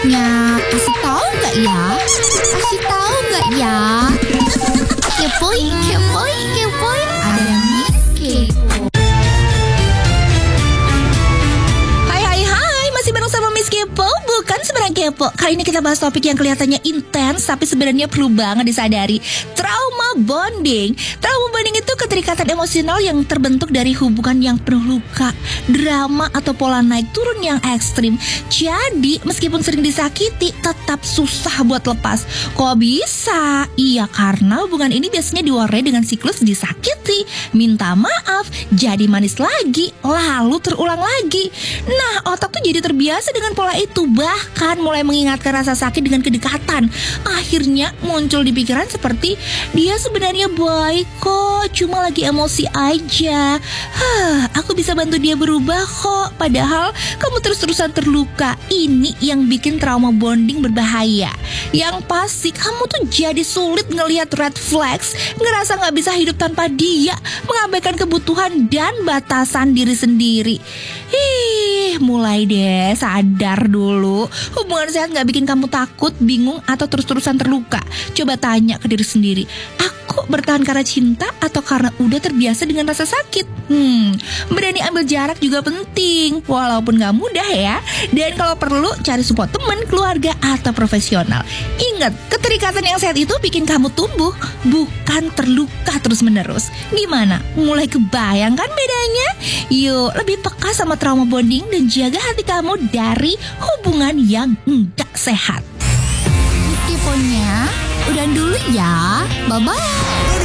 sehatnya? Kasih tahu nggak ya? Kasih tahu nggak ya? Kepoin, kepoin, kepoin. Ada Miss Kepo. Hai, masih bareng sama Miss Kepo, bukan sembarang kepo. Kali ini kita bahas topik yang kelihatannya intens, tapi sebenarnya perlu banget disadari. Trauma bonding. Trauma bonding itu keterikatan emosional yang terbentuk dari hubungan yang penuh luka, drama, atau pola naik turun yang ekstrim. Jadi, meskipun sering disakiti, tetap susah buat lepas. Kok bisa? Iya, karena hubungan ini biasanya diwarnai dengan siklus disakiti, minta maaf, jadi manis lagi, lalu terulang lagi. Nah, otak tuh jadi terbiasa dengan pola itu, bahkan mulai mengingatkan rasa sakit dengan kedekatan. Akhirnya muncul di pikiran seperti, dia sebenarnya baik kok, cuma lagi emosi aja. Aku bisa bantu dia berubah kok, padahal kamu terus-terusan terluka. Ini yang bikin trauma bonding berbahaya. Yang pasti kamu tuh jadi sulit ngelihat red flags, ngerasa gak bisa hidup tanpa dia, mengabaikan kebutuhan dan batasan diri sendiri. Mulai deh sadar dulu. Hubungan sehat gak bikin kamu takut, bingung, atau terus-terusan terluka. Coba tanya ke diri sendiri, aku bertahan karena cinta atau karena udah terbiasa dengan rasa sakit? Berani ambil jarak juga penting, walaupun gak mudah ya. Dan kalau perlu cari support teman, keluarga, atau profesional. Ingat, keterikatan yang sehat itu bikin kamu tumbuh, bukan terluka terus-menerus. Gimana? Mulai kebayang kan bedanya? Yuk, lebih peka sama trauma bonding dan jaga hati kamu dari hubungan yang enggak sehat. Keponya udah dulu ya. Bye-bye.